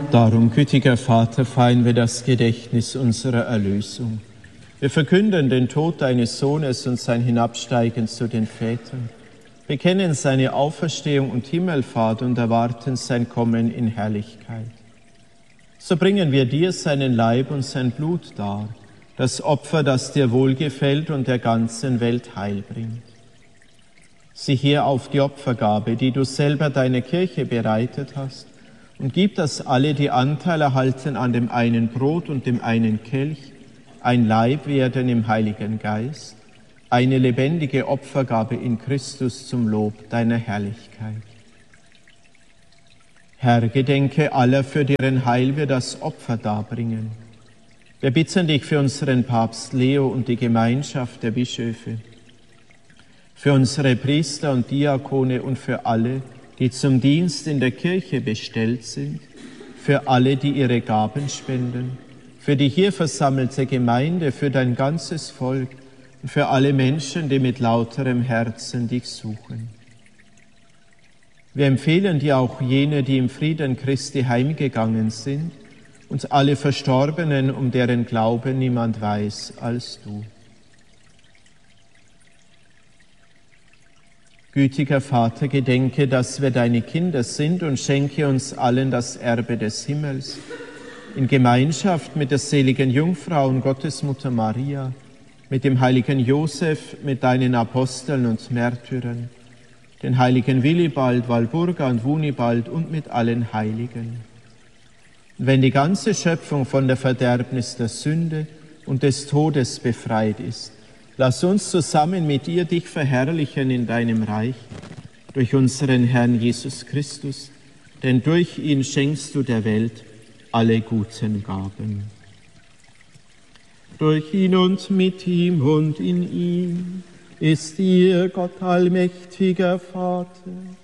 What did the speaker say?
Darum, gütiger Vater, feiern wir das Gedächtnis unserer Erlösung. Wir verkünden den Tod deines Sohnes und sein Hinabsteigen zu den Vätern, bekennen seine Auferstehung und Himmelfahrt und erwarten sein Kommen in Herrlichkeit. So bringen wir dir seinen Leib und sein Blut dar, das Opfer, das dir wohlgefällt und der ganzen Welt Heil bringt. Sieh hier auf die Opfergabe, die du selber deiner Kirche bereitet hast, und gib, dass alle, die Anteil erhalten an dem einen Brot und dem einen Kelch, ein Leib werden im Heiligen Geist, eine lebendige Opfergabe in Christus zum Lob deiner Herrlichkeit. Herr, gedenke aller, für deren Heil wir das Opfer darbringen. Wir bitten dich für unseren Papst Leo und die Gemeinschaft der Bischöfe, für unsere Priester und Diakone und für alle, die zum Dienst in der Kirche bestellt sind, für alle, die ihre Gaben spenden, für die hier versammelte Gemeinde, für dein ganzes Volk und für alle Menschen, die mit lauterem Herzen dich suchen. Wir empfehlen dir auch jene, die im Frieden Christi heimgegangen sind, und alle Verstorbenen, um deren Glauben niemand weiß als du. Gütiger Vater, gedenke, dass wir deine Kinder sind und schenke uns allen das Erbe des Himmels, in Gemeinschaft mit der seligen Jungfrau und Gottesmutter Maria, mit dem heiligen Josef, mit deinen Aposteln und Märtyrern, den heiligen Willibald, Walburga und Wunibald und mit allen Heiligen. Und wenn die ganze Schöpfung von der Verderbnis der Sünde und des Todes befreit ist, lass uns zusammen mit dir dich verherrlichen in deinem Reich, durch unseren Herrn Jesus Christus, denn durch ihn schenkst du der Welt alle guten Gaben. Durch ihn und mit ihm und in ihm ist dir, Gott allmächtiger Vater,